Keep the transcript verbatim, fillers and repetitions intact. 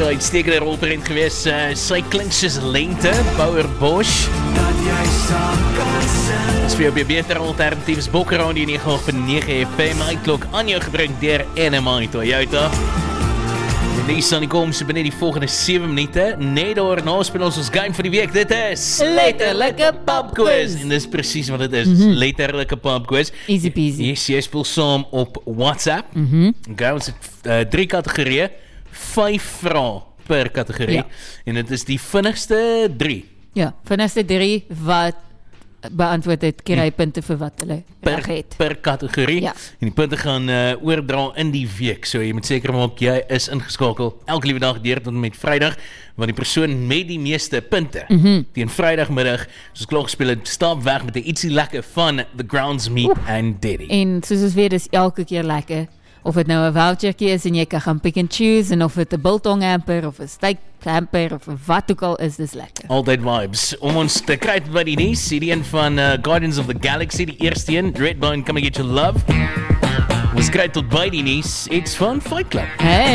uitstekende rolprent geweest. Uh, sy klink soos lente, Bauer Bosch. As vir jou by beter alternatiefs, Bokker die nege agt punt nege F M, uitklok aan jou gebring deur N M I Toyota. En die sal nie kom so binne die volgende sewe minute, net daarna speel ons ons game vir die week. Dit is Letterlike Pub Quiz. En dis presies wat dit is, mm-hmm. Letterlike Pub Quiz. Easy peasy. Yes, jy speel saam op WhatsApp. Mm-hmm. Okay, ons het uh, drie kategorieë, vyf vrae per kategorie. Ja. En dit is die vinnigste drie. Ja, vinnigste drie wat beantwoord het, kry hy punte vir wat hulle per, reg het. per kategorie. Ja. En die punte gaan uh, oordra in die week. So jy moet seker maak jy is ingeskakel elke liewe dag deur tot en met Vrydag, want die persoon met die meeste punte mm-hmm. teen Vrydagmiddag, soos klaar gespeel het, stap weg met 'n ietsie lekker van The Grounds Meat Oef. and Daddy. En soos ons weet, is elke keer lekker. Of het nou 'n vouchertjie is en jy kan gaan pick and choose, en of het 'n biltong hamper of 'n steak hamper of wat ook al is, dis lekker. Altyd vibes. Om ons te kry by die nuus, hierdie een van uh, Guardians of the Galaxy, die eerste een, Redbone, Come and Get Your Love. Ons kry tot by die nuus, iets van Fight Club. Hey.